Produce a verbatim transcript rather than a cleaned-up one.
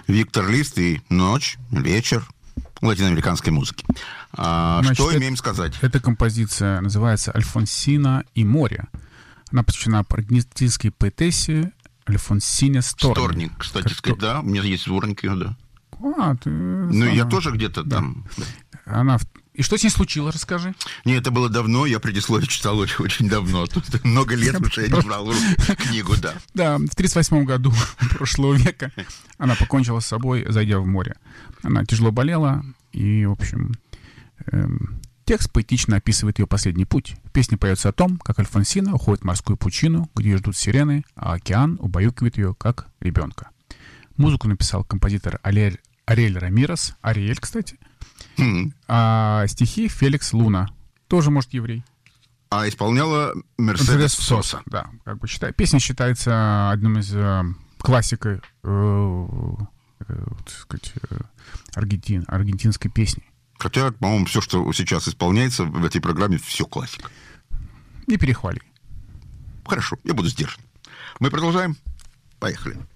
Виктор Лист и «Ночь», «Вечер» латиноамериканской музыки. А, Значит, что это, имеем сказать? Эта композиция называется «Альфонсина и море». Она посвящена аргентинской поэтессе Альфонсине Сторни. Сторни, кстати как сказать, да. У меня есть сборник ее, да. А, ты... Ну, я тоже где-то да. там... Она... И что с ней случилось, расскажи. Не, это было давно, я предисловие читал очень, очень давно. Тут много лет уже я не брал книгу, да. Да, в тридцать восьмом году прошлого века она покончила с собой, зайдя в море. Она тяжело болела, и, в общем, эм, текст поэтично описывает ее последний путь. В песне поется о том, как Альфонсина уходит в морскую пучину, где ее ждут сирены, а океан убаюкивает ее, как ребенка. Музыку написал композитор Ариэль, Ариэль Рамирес, Ариэль, кстати, Mm-hmm. а стихи Феликс Луна, тоже, может, еврей. А исполняла Мерседес Соса. Да, как бы считаю. Песня считается одним из э, классикой э, э, так сказать, э, аргентин, аргентинской песни. Хотя, по-моему, все, что сейчас исполняется в этой программе, все классика. Не перехвали. Хорошо, я буду сдержан. Мы продолжаем. Поехали.